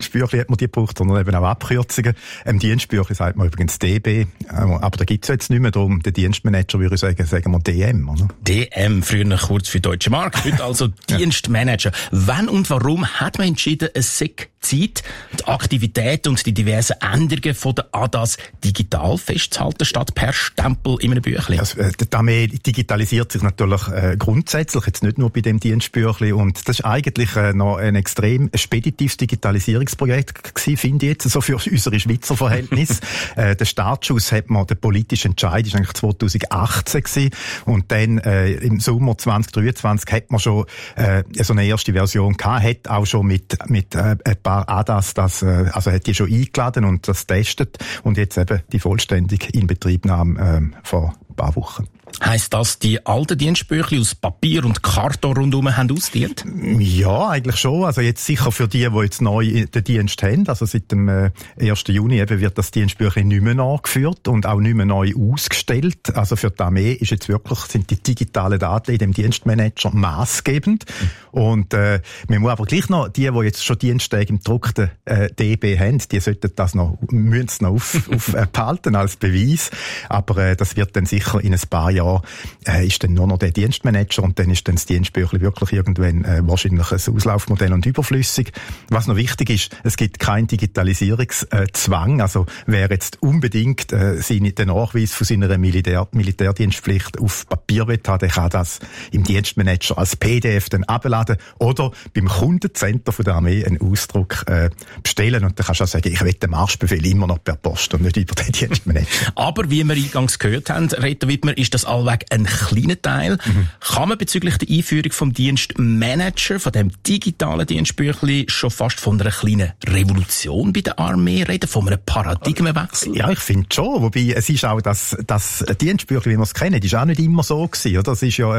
Dienstbüchli hat man die gebraucht, sondern eben auch Abkürzungen. Dienstbüchli sagt man übrigens DB, aber da gibt's jetzt nicht mehr drum. Der Dienstmanager würde ich sagen wir DM, oder? DM, früher kurz für Deutsche Mark, heute also Dienstmanager. Wann und warum hat man entschieden, es sei Zeit, die Aktivität und die diversen Änderungen von der ADAS digital festzuhalten, statt per Stempel in einem Büchli? Die Armee digitalisiert sich natürlich grundsätzlich, jetzt nicht nur bei dem Dienstbüchli, und das ist eigentlich noch ein extrem speditives Digitalisierungsprojekt gewesen, finde ich jetzt, so für unsere Schweizer Verhältnisse. Der Startschuss hat man, der politische Entscheid ist eigentlich 2018 gewesen, und dann im Sommer 2023 hat man schon so eine erste Version gehabt, hat auch schon mit ein paar ADAS also hat die schon eingeladen und das testet, und jetzt eben die vollständige Inbetriebnahme vor ein paar Wochen. Heisst das, die alten Dienstbüchli aus Papier und Karton rundherum haben ausgedient? Ja, eigentlich schon. Also jetzt sicher für die jetzt neu den Dienst haben. Also seit dem 1. Juni eben wird das Dienstbüchli nicht mehr nachgeführt und auch nicht mehr neu ausgestellt. Also für die Armee ist jetzt wirklich, sind die digitalen Daten in dem Dienstmanager maßgebend. Und man muss aber gleich noch, die jetzt schon Diensttage im gedruckten DB haben, die sollten das noch, müssen es noch behalten als Beweis. Aber das wird dann sicher in ein paar Jahren ist dann nur noch der Dienstmanager, und dann ist dann das Dienstbüchli wirklich irgendwann wahrscheinlich ein Auslaufmodell und überflüssig. Was noch wichtig ist, es gibt keinen Digitalisierungszwang. Also wer jetzt unbedingt den Nachweis von seiner Militärdienstpflicht auf Papier will haben, der kann das im Dienstmanager als PDF dann abladen oder beim Kundencenter von der Armee einen Ausdruck bestellen, und dann kannst du auch sagen, ich will den Marschbefehl immer noch per Post und nicht über den Dienstmanager. Aber wie wir eingangs gehört haben, Reto Wittmer, ist das allweg ein kleiner Teil. Kann man bezüglich der Einführung vom Dienstmanager, von dem digitalen Dienstbüchli, schon fast von einer kleinen Revolution bei der Armee reden, von einem Paradigmenwechsel? Ja, ich finde schon. Wobei, es ist auch das Dienstbüchli, wie wir es kennen, ist auch nicht immer so gewesen, oder? Das ist ja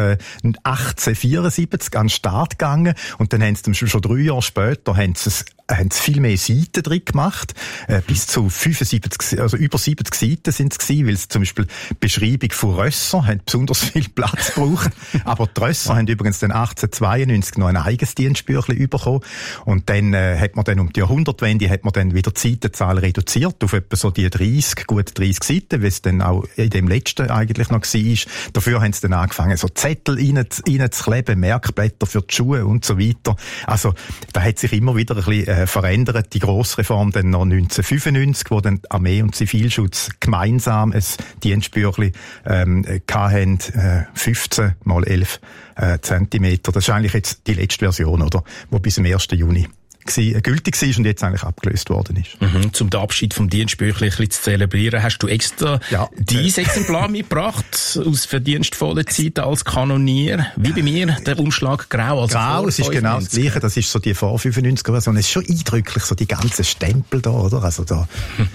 1874 an den Start gegangen, und dann haben sie schon 3 Jahre später haben sie viel mehr Seiten drin gemacht. Bis zu 75, also über 70 Seiten sind es gewesen, weil es zum Beispiel Beschreibung von Rösser haben besonders viel Platz gebraucht. Aber die Rösser haben übrigens dann 1892 noch ein eigenes Dienstbüchli bekommen. Und dann hat man dann um die Jahrhundertwende hat man dann wieder die Seitenzahl reduziert auf etwa so die 30 Seiten, wie es dann auch in dem letzten eigentlich noch war. Dafür haben sie dann angefangen, so Zettel reinzukleben, Merkblätter für die Schuhe und so weiter. Also, da hat sich immer wieder ein bisschen verändert. Die Grossreform dann noch 1995, wo dann Armee und Zivilschutz gemeinsam ein Dienstbüchli hatten, 15 mal 11 Zentimeter. Das ist eigentlich jetzt die letzte Version, oder? Wo bis zum 1. Juni gültig war und jetzt eigentlich abgelöst worden ist. Zum Abschied vom Dienstbüchli ein bisschen zu zelebrieren, hast du extra dein Exemplar mitgebracht aus verdienstvollen Zeiten als Kanonier. Wie bei mir, der Umschlag grau. Also grau, es ist genau das Gleiche. Das ist so die vor 95er Version. Es ist schon eindrücklich, so die ganzen Stempel da, oder? Also da,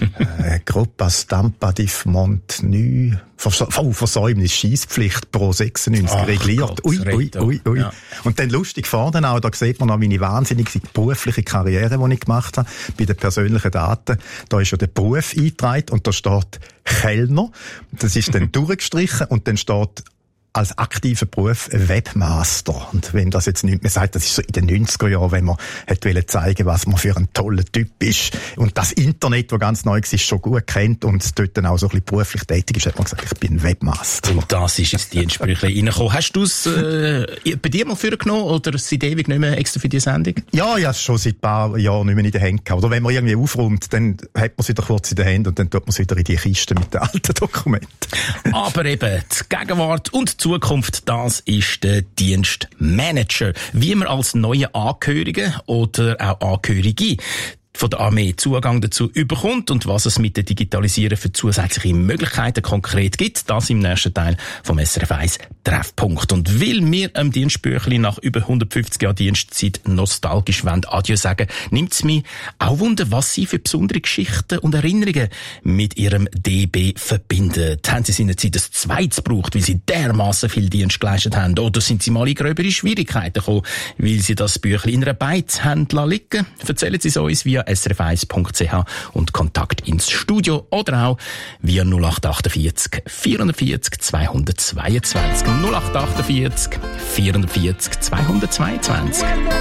Gruppa Stampa Dif Mont Nü, Versäumnis, Schiesspflicht pro 96 regliert. Gott, Ui. Ja. Und dann lustig vorne auch, da sieht man noch meine wahnsinnige berufliche Karriere, die ich gemacht habe, bei den persönlichen Daten. Da ist ja der Beruf eingetragen und da steht Kellner. Das ist dann durchgestrichen und dann steht als aktiver Beruf Webmaster. Und wenn das jetzt nicht mehr sagt, das ist so in den 90er Jahren, wenn man wollte zeigen, was man für ein toller Typ ist und das Internet, das ganz neu ist, schon gut kennt und dort dann auch so ein bisschen beruflich tätig ist, hat man gesagt, ich bin Webmaster. Und das ist ins Dienstbüchlein reingekommen. Hast du es bei dir mal vorgenommen oder seit ewig nicht mehr extra für die Sendung? Ja, ich habe es schon seit ein paar Jahren nicht mehr in den Händen gehabt. Oder wenn man irgendwie aufräumt, dann hat man es wieder kurz in den Händen und dann tut man es wieder in die Kiste mit den alten Dokumenten. Aber eben, die Gegenwart und die Zukunft, das ist der Dienstmanager. Wie man als neue Angehörige oder auch Angehörige von der Armee Zugang dazu überkommt und was es mit der Digitalisierung für zusätzliche Möglichkeiten konkret gibt, das im nächsten Teil vom SRF 1 Treffpunkt. Und weil wir am Dienstbüchlein nach über 150 Jahren Dienstzeit nostalgisch Adieu sagen, nimmt es mich auch Wunder, was Sie für besondere Geschichten und Erinnerungen mit Ihrem DB verbinden. Haben Sie seinerzeit ein zweites gebraucht, weil Sie dermassen viel Dienst geleistet haben? Oder sind Sie mal in gröbere Schwierigkeiten gekommen, weil Sie das Büchlein in einer Beiz haben liegen? Erzählen Sie es uns via srf1.ch und Kontakt ins Studio oder auch via 0848 440 222 0848 440 222.